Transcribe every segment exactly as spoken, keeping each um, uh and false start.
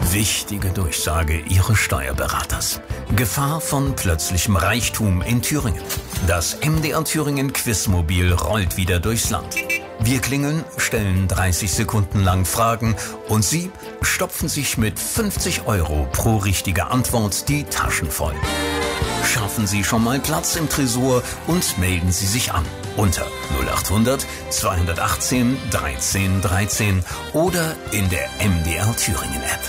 Wichtige Durchsage Ihres Steuerberaters. Gefahr von plötzlichem Reichtum in Thüringen. Das M D R Thüringen Quizmobil rollt wieder durchs Land. Wir klingeln, stellen dreißig Sekunden lang Fragen und Sie stopfen sich mit fünfzig Euro pro richtige Antwort die Taschen voll. Schaffen Sie schon mal Platz im Tresor und melden Sie sich an unter null acht hundert zweihundertachtzehn dreizehn dreizehn oder in der M D R Thüringen App.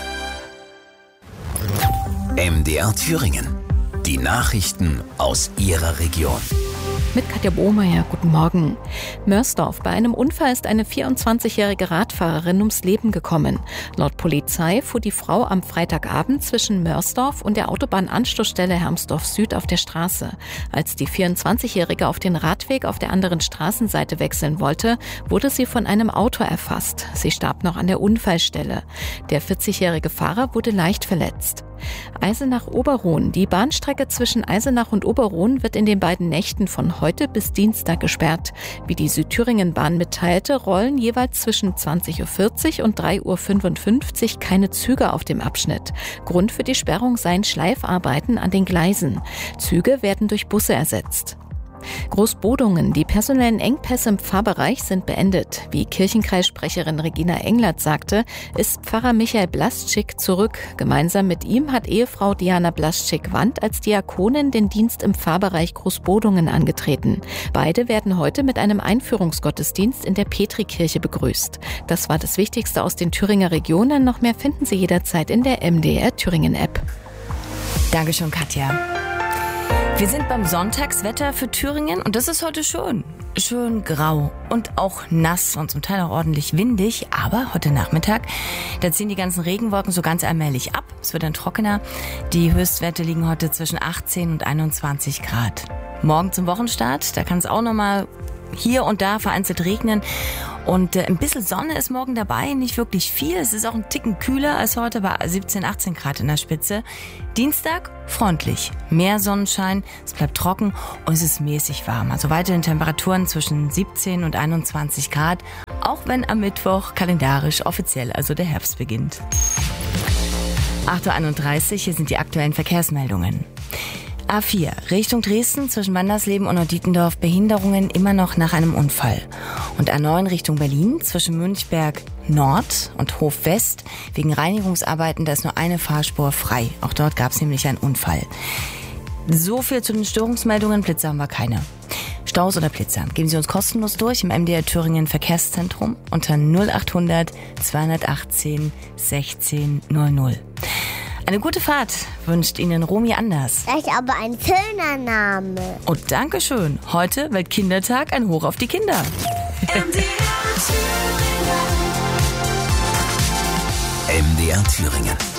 M D R Thüringen. Die Nachrichten aus Ihrer Region. Mit Katja Bohmeier, guten Morgen. Mörsdorf. Bei einem Unfall ist eine vierundzwanzigjährige Radfahrerin ums Leben gekommen. Laut Polizei fuhr die Frau am Freitagabend zwischen Mörsdorf und der Autobahnanschlussstelle Hermsdorf Süd auf der Straße. Als die vierundzwanzigjährige auf den Radweg auf der anderen Straßenseite wechseln wollte, wurde sie von einem Auto erfasst. Sie starb noch an der Unfallstelle. Der vierzigjährige Fahrer wurde leicht verletzt. Eisenach-Oberrohn. Die Bahnstrecke zwischen Eisenach und Oberrohn wird in den beiden Nächten von heute bis Dienstag gesperrt. Wie die Südthüringen-Bahn mitteilte, rollen jeweils zwischen zwanzig Uhr vierzig und drei Uhr fünfundfünfzig keine Züge auf dem Abschnitt. Grund für die Sperrung seien Schleifarbeiten an den Gleisen. Züge werden durch Busse ersetzt. Großbodungen. Die personellen Engpässe im Pfarrbereich sind beendet. Wie Kirchenkreissprecherin Regina Englert sagte, ist Pfarrer Michael Blaschik zurück. Gemeinsam mit ihm hat Ehefrau Diana Blaschik-Wand als Diakonin den Dienst im Pfarrbereich Großbodungen angetreten. Beide werden heute mit einem Einführungsgottesdienst in der Petrikirche begrüßt. Das war das Wichtigste aus den Thüringer Regionen. Noch mehr finden Sie jederzeit in der M D R Thüringen App. Dankeschön, Katja. Wir sind beim Sonntagswetter für Thüringen und das ist heute schön. Schön grau und auch nass und zum Teil auch ordentlich windig. Aber heute Nachmittag, da ziehen die ganzen Regenwolken so ganz allmählich ab. Es wird dann trockener. Die Höchstwerte liegen heute zwischen achtzehn und einundzwanzig Grad. Morgen zum Wochenstart, da kann es auch nochmal hier und da vereinzelt regnen. Und äh, ein bisschen Sonne ist morgen dabei, nicht wirklich viel. Es ist auch ein Ticken kühler als heute, bei siebzehn, achtzehn Grad in der Spitze. Dienstag freundlich, mehr Sonnenschein, es bleibt trocken und es ist mäßig warm. Also weiterhin Temperaturen zwischen siebzehn und einundzwanzig Grad, auch wenn am Mittwoch kalendarisch offiziell also der Herbst beginnt. acht Uhr einunddreißig, hier sind die aktuellen Verkehrsmeldungen. A vier, Richtung Dresden zwischen Wandersleben und Neu-Dietendorf, Behinderungen immer noch nach einem Unfall. Und A neun Richtung Berlin zwischen Münchberg Nord und Hof West wegen Reinigungsarbeiten, da ist nur eine Fahrspur frei. Auch dort gab es nämlich einen Unfall. So viel zu den Störungsmeldungen, Blitzer haben wir keine. Staus oder Blitzer, geben Sie uns kostenlos durch im M D R Thüringen Verkehrszentrum unter null acht hundert zweihundertachtzehn sechzehn null null. Eine gute Fahrt wünscht Ihnen Romy Anders. Das ist aber ein schöner Name. Und Dankeschön. Heute Weltkindertag, ein Hoch auf die Kinder. M D R Thüringen.